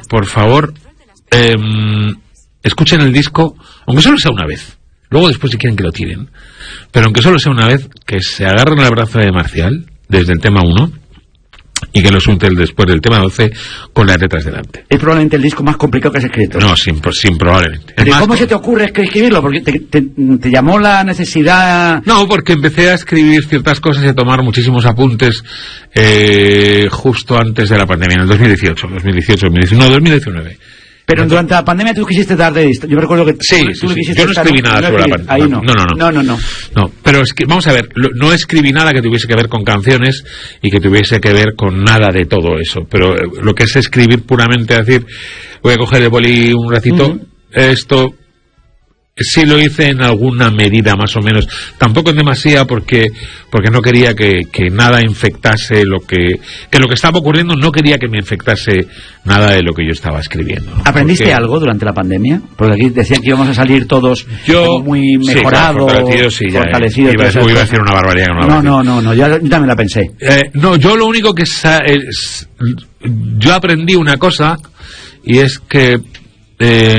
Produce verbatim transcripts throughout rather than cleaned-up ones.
por favor, eh, escuchen el disco, aunque solo sea una vez. Luego después si quieren que lo tiren. Pero aunque solo sea una vez, que se agarren al brazo de Marcial, desde el tema uno, y que lo suelten después del tema doce con las letras delante. Es probablemente el disco más complicado que has escrito. No, sin, sin probablemente. ¿De cómo más, se te ocurre escribirlo? Porque te, te, te llamó la necesidad... No, porque empecé a escribir ciertas cosas y a tomar muchísimos apuntes eh, justo antes de la pandemia, en el dos mil dieciocho, dos mil dieciocho, no, dos mil diecinueve. Pero Entonces, durante la pandemia tú quisiste dar de esto. Yo me recuerdo que sí, tú, sí, tú sí. quisiste Yo no escribí nada no sobre escribí, la pandemia. Ahí no. No, no, no. No, no, no. No, pero es que, vamos a ver, no escribí nada que tuviese que ver con canciones y que tuviese que ver con nada de todo eso. Pero lo que es escribir puramente, decir, voy a coger el boli un ratito, uh-huh. esto... Sí lo hice en alguna medida más o menos, tampoco en demasía porque porque no quería que, que nada infectase lo que que lo que estaba ocurriendo, no quería que me infectase nada de lo que yo estaba escribiendo, ¿no? ¿Aprendiste porque... algo durante la pandemia? Porque aquí decían que íbamos a salir todos yo, muy mejorados, sí, fortalecidos, sí, ya, fortalecidos. Iba, iba, iba a decir una barbaridad. No, no, no, no, no, yo también la pensé. Eh, no, yo lo único que sa- es, yo aprendí una cosa y es que eh,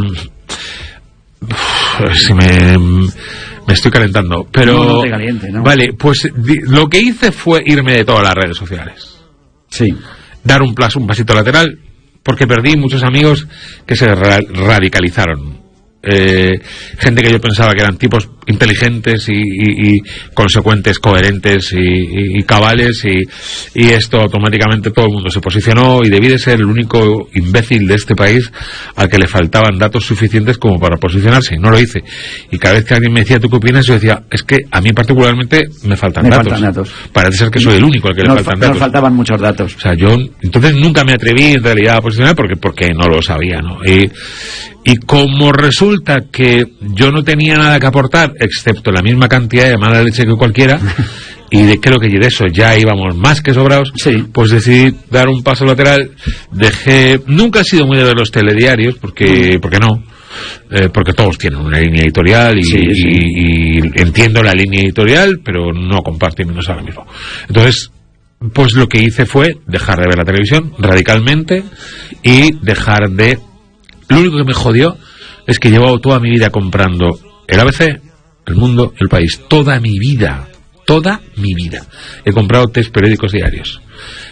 Uf, si me, me estoy calentando, pero no, no te caliente, ¿no? Vale, pues di, lo que hice fue irme de todas las redes sociales. Sí. Dar un, plazo, un pasito lateral, porque perdí muchos amigos que se ra- radicalizaron. Eh, gente que yo pensaba que eran tipos inteligentes y, y, y consecuentes, coherentes y, y, y cabales y, y esto automáticamente todo el mundo se posicionó y debí de ser el único imbécil de este país al que le faltaban datos suficientes como para posicionarse y no lo hice. Y cada vez que alguien me decía ¿tú qué opinas? Yo decía, es que a mí particularmente me faltan, me datos. faltan datos Parece ser que soy el único al que nos, le faltan nos datos. faltaban muchos datos. O sea, yo entonces nunca me atreví en realidad a posicionar porque, porque no lo sabía, ¿no? Y, y como resulta que yo no tenía nada que aportar excepto la misma cantidad de mala leche que cualquiera y de creo que de eso ya íbamos más que sobrados, sí. Pues decidí dar un paso lateral. Dejé, nunca he sido muy de ver los telediarios porque, mm. porque no eh, porque todos tienen una línea editorial y, sí, sí. Y, y entiendo la línea editorial pero no comparto menos ahora mismo. Entonces pues lo que hice fue dejar de ver la televisión radicalmente y dejar de... Lo único que me jodió es que he llevado toda mi vida comprando el A B C, El Mundo, El País. Toda mi vida, toda mi vida. He comprado tres periódicos diarios.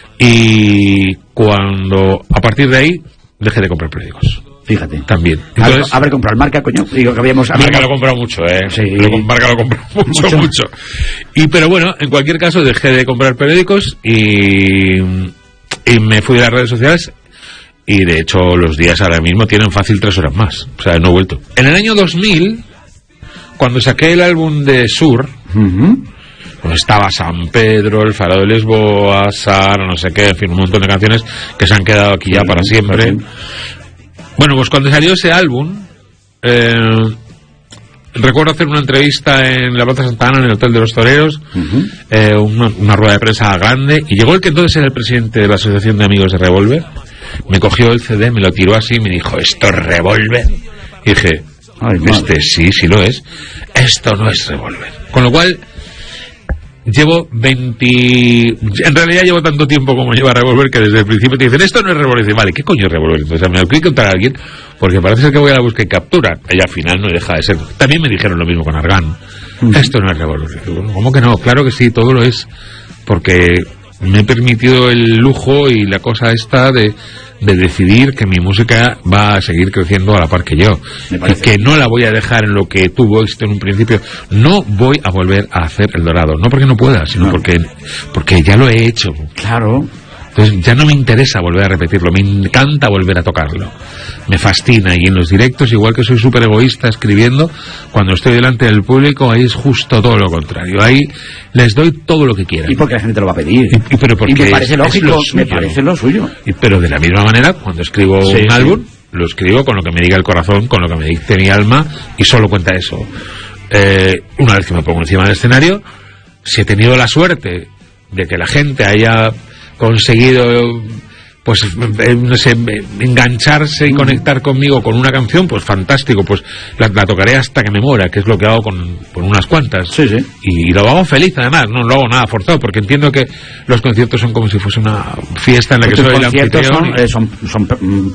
Y cuando, a partir de ahí, dejé de comprar periódicos. Fíjate. También. Entonces, habré comprado el Marca, coño. Digo que habíamos... Marca lo he comprado mucho, ¿eh? Sí. Lo, Marca lo he comprado mucho, mucho, mucho. Y, pero bueno, en cualquier caso, dejé de comprar periódicos y, y me fui de las redes sociales. Y de hecho los días ahora mismo tienen fácil tres horas más. O sea, no he vuelto. En el año dos mil, cuando saqué el álbum de Sur, uh-huh. pues estaba San Pedro, El Faro de Lisboa, Sara, no sé qué, en fin, un montón de canciones que se han quedado aquí ya para siempre. Bueno, pues cuando salió ese álbum, eh, recuerdo hacer una entrevista en la Plaza Santa Ana, en el Hotel de los Toreros, uh-huh. eh, una, una rueda de prensa grande, y llegó el que entonces era el presidente de la Asociación de Amigos de Revólver. Me cogió el C D, me lo tiró así y me dijo, ¿esto es Revólver? Y dije, ay, este sí, sí lo es. Esto no es Revólver. Con lo cual, llevo veinte... En realidad llevo tanto tiempo como lleva Revólver que desde el principio te dicen, esto no es Revólver. Y dices, vale, ¿qué coño es Revólver? Entonces me lo quiero contar a alguien porque parece ser que voy a la búsqueda y captura. Y al final no deja de ser. También me dijeron lo mismo con Argan. Uh-huh. Esto no es Revólver. ¿Cómo que no? Claro que sí, todo lo es. Porque... me he permitido el lujo y la cosa esta de, de decidir que mi música va a seguir creciendo a la par que yo y que no la voy a dejar en lo que tuvo éxito en un principio. No voy a volver a hacer El Dorado, no porque no pueda, sino no. porque porque ya lo he hecho. Claro. Entonces ya no me interesa volver a repetirlo, me encanta volver a tocarlo, me fascina. Y en los directos, igual que soy súper egoísta escribiendo, cuando estoy delante del público, ahí es justo todo lo contrario, ahí les doy todo lo que quieran. Y porque la gente te lo va a pedir. Y, y, pero porque y me parece es, lógico, es me parece lo suyo. Y, pero de la misma manera, cuando escribo sí, un sí. álbum, lo escribo con lo que me diga el corazón, con lo que me dice mi alma, y solo cuenta eso. Eh, una vez que me pongo encima del escenario, si he tenido la suerte de que la gente haya conseguido pues no sé, engancharse y conectar conmigo con una canción, pues fantástico, pues la, la tocaré hasta que me muera, que es lo que hago con, con unas cuantas. Sí, sí. Y lo hago feliz además, no lo hago nada forzado, porque entiendo que los conciertos son como si fuese una fiesta en la que soy el anfitrión. Son, eh, son, son